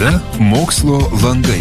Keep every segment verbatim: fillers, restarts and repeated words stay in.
Laida Mokslo langai.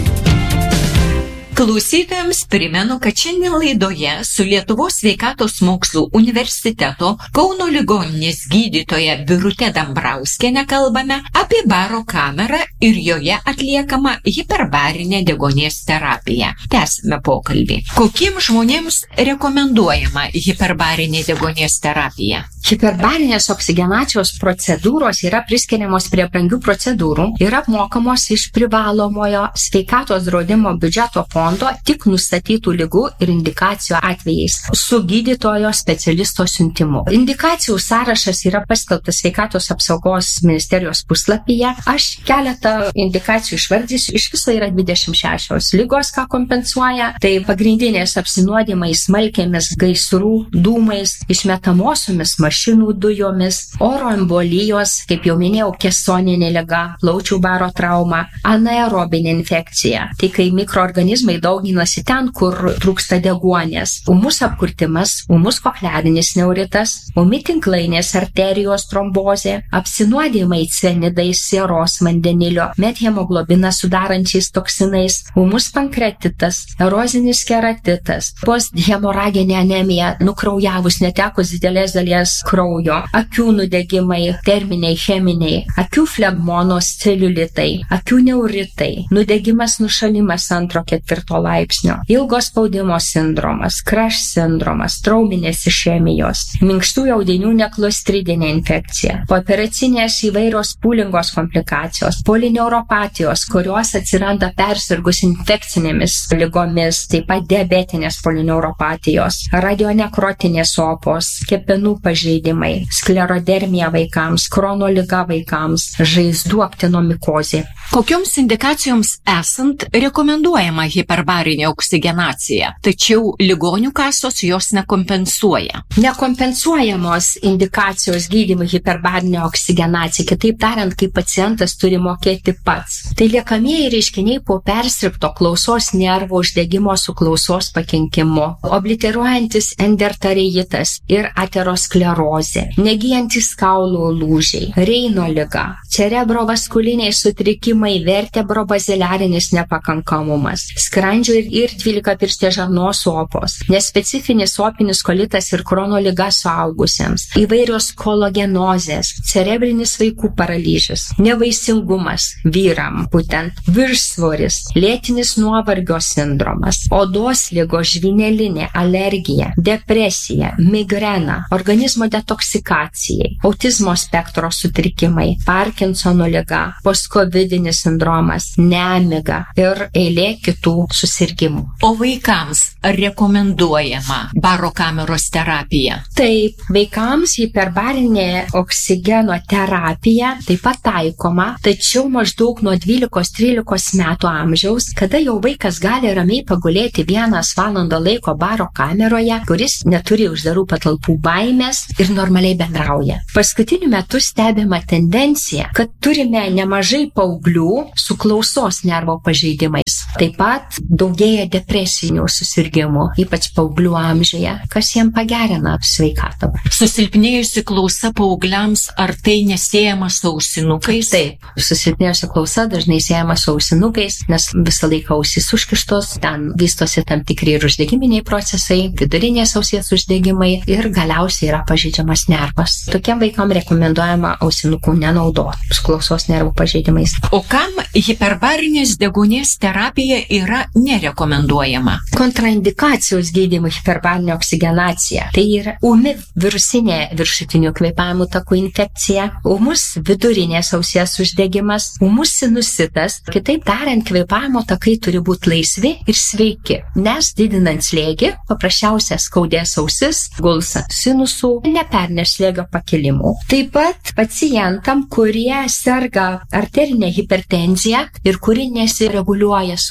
Klausytojams primenu, kad šiandien laidoje su Lietuvos sveikatos mokslų universiteto Kauno ligoninės gydytoja Birute Dambrauskiene kalbame apie baro kamerą ir joje atliekamą hiperbarinę deguonies terapiją. Tęsime pokalbį. Kokiems žmonėms rekomenduojama hiperbarinė deguonies terapija? Hiperbarinės oksigenacijos procedūros yra priskiriamos prie brangių procedūrų ir apmokamos iš privalomojo sveikatos draudimo biudžeto fondo tik nustatytų ligų ir indikacijų atvejais su gydytojo specialisto siuntimu. Indikacijų sąrašas yra paskelbtas Sveikatos apsaugos ministerijos puslapyje. Aš keletą indikacijų išvardysiu. Iš viso yra dvidešimt šešios ligos, ką kompensuoja. Tai pagrindinės apsinuodimai smalkėmis, gaisrų, dūmais, išmetamosiomis mašinų dujomis, oro embolijos, kaip jau minėjau, kesoninė liga, plaučių baro trauma, anaerobinė infekcija. Tai kai mikroorganizmai dauginasi ten, kur trūksta deguonies. Ūmus apkurtimas, ūmus kochlearinis neuritas, ūmi tinklainės arterijos trombozė, apsinuodimai cianidais, sieros vandenilio, methemoglobiną sudarančiais toksinais, ūmus pankreatitas, erozinis keratitas, posthemoraginė anemija, nukraujavus netekus didelės dalies kraujo, akių nudegimai, terminiai, cheminiai, akių flegmonos, celiulitai, akių neuritai, nudegimas, nušalimas antro ketvirto laipsnio, ilgo spaudimo sindromas, crash sindromas, trauminės išemijos, minkštųjų audinių neklostridinė infekcija, pooperacinės įvairios pūlingos komplikacijos, polineuropatijos, kurios atsiranda persirgus infekcinėmis ligomis, taip pat diabetinės polineuropatijos, radionekrotinės opos, kepenų pažeidimai, sklerodermija vaikams, krono liga vaikams, žaizdų aktinomikozė. Kokioms indikacijoms esant rekomenduojama hiperbarinė oksigenacija, tačiau ligonių kasos jos nekompensuoja? Nekompensuojamos indikacijos gydymui hiperbarinė oksigenacija, kitaip tariant, kai pacientas turi mokėti pats. Tai liekamieji reiškiniai po persirgto klausos nervo uždegimo su klausos pakenkimu, obliteruojantis endarteritas ir aterosklerozė, negyjantis kaulų lūžiai, Reino liga, cerebrovaskuliniai sutrikimai, vertebrobaziliarinis nepakankamumas, skrandžio ir dvylikapirštės žarnos opos, nespecifinis opinis kolitas ir krono liga suaugusiems, įvairios kologenozės, cerebrinis vaikų paralyžius, nevaisingumas vyram, būtent viršsvoris, lėtinis nuovargio sindromas, odos ligos, žvynelinė, alergija, depresija, migrena, organizmo detoksikacijai, autizmo spektro sutrikimai, Parkinsono liga, postcovidinis sindromas, nemiga ir eilė kitų susirgimų. O vaikams ar rekomenduojama baro kameros terapija? Taip, vaikams hiperbarinė oksigeno terapija taip pat taikoma, tačiau maždaug nuo dvylikos trylikos metų amžiaus, kada jau vaikas gali ramiai pagulėti vienas valandą laiko baro kameroje, kuris neturi uždarų patalpų baimės ir normaliai bendrauja. Paskutiniu metu stebima tendencija, kad turime nemažai paauglių su klausos nervo pažeidimais. Taip pat daugėja depresinių susirgimų, ypač paauglių amžiuje, kas jiem pagerina sveikatą. Susilpnėjusi klausa paaugliams, ar tai nesiejama su ausinukais? Taip, susilpnėjusi klausa dažnai siejama su ausinukais, nes visą laiką ausys užkištos, ten vystosi tam tikri ir uždegiminiai procesai, vidurinės ausies uždegimai ir galiausiai yra pažeidžiamas nervas. Tokiem vaikam rekomenduojama ausinukų nenaudoti su klausos nervų pažeidimais. O kam hiperbarinės deguonies terapija yra nerekomenduojama? Kontraindikacijos gydymui hiperbarinė oksigenacija. Tai yra ūmi virusinė viršutinių kvėpavimų takų infekcija, ūmus vidurinės ausies uždegimas, ūmus sinusitas. Kitaip tariant, kvėpavimo takai turi būti laisvi ir sveiki, nes didinant slėgį, paprasčiausia skaudės ausis, guls sinusų, neperneš slėgio pakilimų. Taip pat pacientam, kurie serga arterinė hipertenzija ir kuri nesireguliuoja su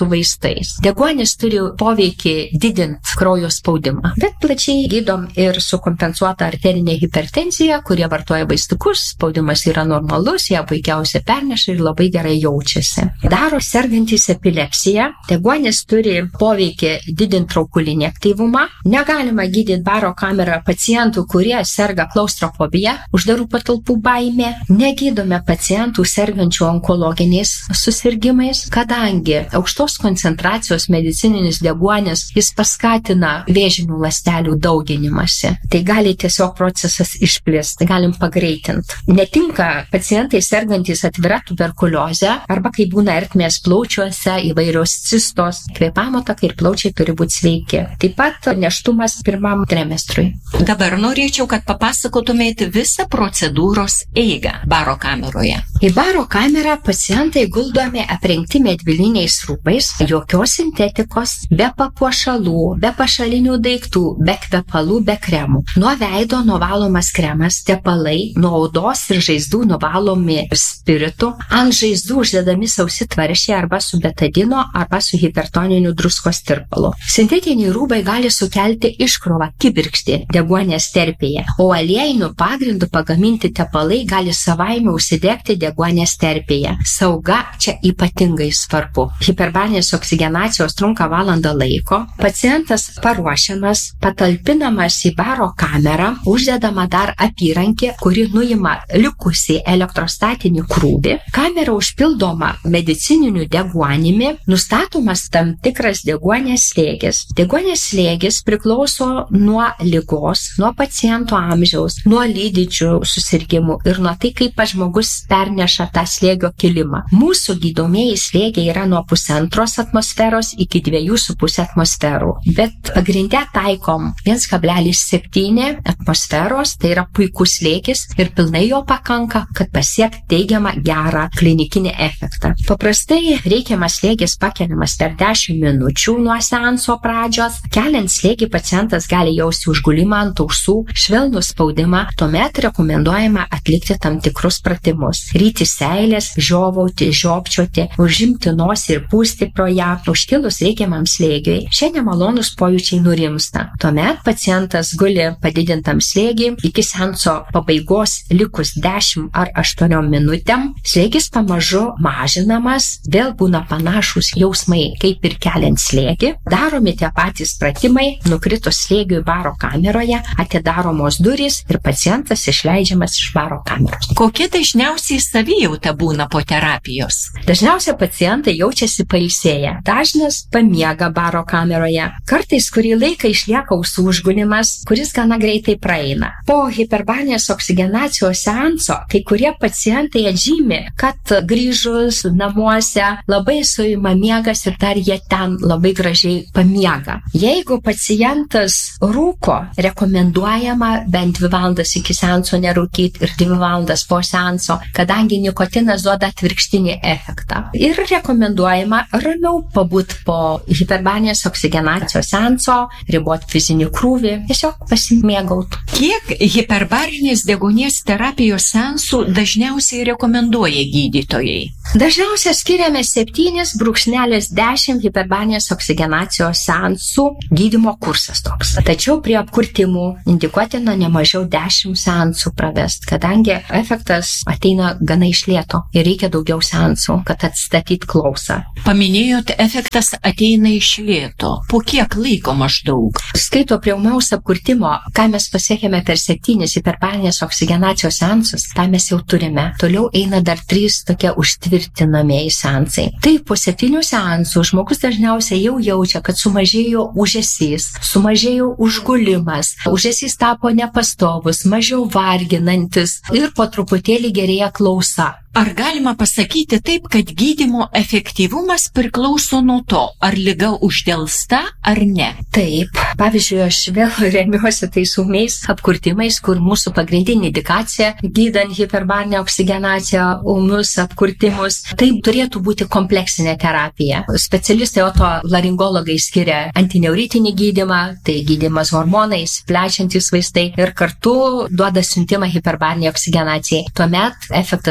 su vaistais. Deguonis turi poveikį didint kraujo spaudimą, bet plačiai gydom ir su kompensuota arterinė hipertenzija, kurie vartoja vaistukus, spaudimas yra normalus, jie puikiausiai perneša ir labai gerai jaučiasi. Daro sergantys epilepsija. Deguonis turi poveikį didint traukulinį aktyvumą. Negalima gydyti baro kamera pacientų, kurie serga klaustrofobija, uždarų patalpų baimė. Negydome pacientų sergančių onkologiniais susirgymais, kadangi aukštos koncentracijos medicininis deguonis jis paskatina vėžinių ląstelių dauginimąsi. Tai gali tiesiog procesas išplisti, galim pagreitinti. Netinka pacientai sergantys atvira tuberkuliozė arba kai būna ertmės plaučiuose, įvairios cistos, kvėpavimo takai ir plaučiai turi būti sveiki. Taip pat nėštumas pirmam trimestrui. Dabar norėčiau, kad papasakotumėte visą procedūros eigą baro kameroje. Į baro kamerą pacientai guldomi aprengti medvilniniais rūbais, jokios sintetikos, be papuošalų, be pašalinių daiktų, be kvepalų, be kremų. Nuo veido nuvalomas kremas, tepalai, nuo odos ir žaizdų nuvalomi spiritu, ant žaizdų uždedami sausi tvaršiai arba su betadino arba su hipertoniniu druskos tirpalu. Sintetiniai rūbai gali sukelti iškrovą kibirkštį deguonies terpėje, o aliejiniu pagrindu pagaminti tepalai gali savaime užsidegti deguonies terpėje. Sauga čia ypatingai svarbu. Hiperbarinės oksigenacijos trunka valandą laiko. Pacientas paruošiamas, patalpinamas į baro kamerą, uždedama dar apyrankė, kuri nuima likusį elektrostatinį krūvį. Kamera užpildoma medicininiu deguonimi, nustatomas tam tikras deguonies slėgis. Deguonies slėgis priklauso nuo ligos, nuo paciento amžiaus, nuo lydinčių susirgimų ir nuo tai, kaip žmogus perneša tą slėgio kilimą. Mūsų gydomieji slėgiai yra nuo pusantros atmosferos iki dviejų su pusė atmosferų, bet pagrindę taikom vienas kablelis septyni atmosferos, tai yra puikus slėgis ir pilnai jo pakanka, kad pasiekti teigiamą gerą klinikinį efektą. Paprastai reikiamas slėgis pakeliamas per dešimt minučių nuo seanso pradžios. Keliant slėgį pacientas gali jausti užgulimą ant ausų, švelnų spaudimą, tuomet rekomenduojama atlikti tam tikrus pratimus. Ryti seilės, žiovauti, žiopčioti, užimti nosį ir pūsti pro ją, užkilus reikiamam slėgiui. Šie nemalonūs pojūčiai nurimsta. Tuomet pacientas guli padidintam slėgiui iki seanso pabaigos likus dešimt ar aštuoniom minutėm. Slėgis pamažu mažinamas, vėl būna panašus jausmai kaip ir keliant slėgį. Daromi tie patys pratimai, nukritus slėgiui baro kameroje, atidaromos durys ir pacientas išleidžiamas iš baro kameros. Kokia dažniausiai savijauta būna po terapijos? Dažniausiai pacientai jaučiasi pailsėję. Dažnas pamiega baro kameroje. Kartais kurį laiką išlieka ausų užgulimas, kuris gana greitai praeina. Po hiperbarinės oksigenacijos seanso kai kurie pacientai atžymi, kad grįžus namuose labai suima miegas ir dar jie ten labai gražiai pamiega. Jeigu pacientas rūko, rekomenduojama bent dvi valandas iki seanso nerūkyti ir dvi valandas po seanso, kadangi nikotinas duoda atvirkštinį efektą. Ir rekomenduojama ramiau pabūt po hiperbarinės oksigenacijos seanso, ribot fizinį krūvį, tiesiog pasimėgauti. Kiek hiperbarinės deguonies terapijos seansų dažniausiai rekomenduoja gydytojai? Dažniausiai skiriame septynis brūkšnelis dešimt hiperbarinės oksigenacijos seansų gydymo kursas toks. Tačiau prie apkurtimų indikuotina ne mažiau dešimt seansų pravest, kadangi efektas ateina gana iš lėto ir reikia daugiau seansų, kad atstatyt klausą. Paminėjot, efektas ateina iš lėto. Po kiek laiko maždaug? Skaito prie ūmaus apkurtimo, ką mes pasiekėme per septynis hiperbarinės oksigenacijos seansus, tą mes jau turime. Toliau eina dar trys tokie užtvirtinamieji seansai. Tai po septynių seansų žmogus dažniausiai jau jaučia, kad sumažėjo ūžesys, sumažėjo užgulimas, ūžesys tapo nepastovus, mažiau varginantis ir po truputėlį gerėja klausa. Ar galima pasakyti taip, kad gydymo efektyvumas priklauso nuo to, ar liga uždelsta ar ne? Taip. Pavyzdžiui, aš vėl remiuosi tais ūmiais apkurtimais, kur mūsų pagrindinė indikacija gydant hiperbarinę oksigenaciją, ūmius apkurtimus. Tai turėtų būti kompleksinė terapija. Specialistai otolaringologai skiria antineuritinį gydymą, tai gydymas hormonais, plečiantys vaistai ir kartu duoda siuntimą hiperbariniai oksigenacijai. Tuomet efektas būna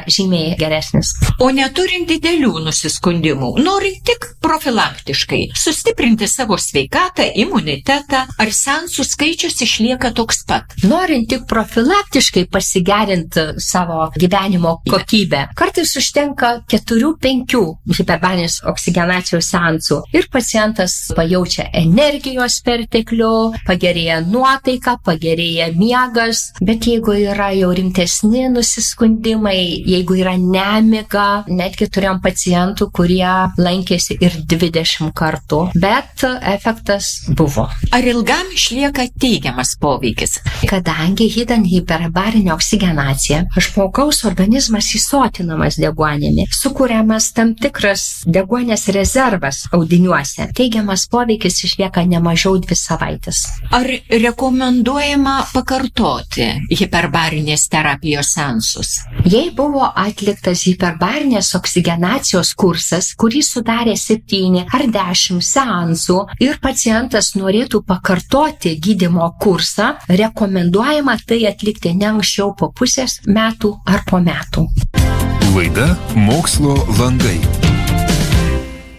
žymiai geresnis. O neturint didelių nusiskundimų, norint tik profilaktiškai sustiprinti savo sveikatą, imunitetą, ar seansų skaičius išlieka toks pat? Norint tik profilaktiškai pasigerinti savo gyvenimo kokybę, kartais užtenka keturių penkių hiperbarinės oksigenacijos seansų ir pacientas pajaučia energijos perteklių, pagerėja nuotaika, pagerėja miegas, bet jeigu yra jau rimtesni nusiskundimai, jeigu yra nemiga, netgi turėjom pacientų, kurie lankėsi ir dvidešimt kartų, bet efektas buvo. Ar ilgam išlieka teigiamas poveikis? Kadangi gydant hiperbarinę oksigenaciją, žmogaus organizmas įsotinamas deguonimi, sukuriamas tam tikras deguonės rezervas audiniuose, teigiamas poveikis išlieka ne mažiau dvi savaitės. Ar rekomenduojama pakartoti hiperbarinės terapijos seansus? Jei buvo atliktas hiperbarinės oksigenacijos kursas, kurį sudarė septyni ar dešimt seansų ir pacientas norėtų pakartoti gydymo kursą, rekomenduojama tai atlikti ne anksčiau po pusės metų ar po metų. Laida Mokslo langai.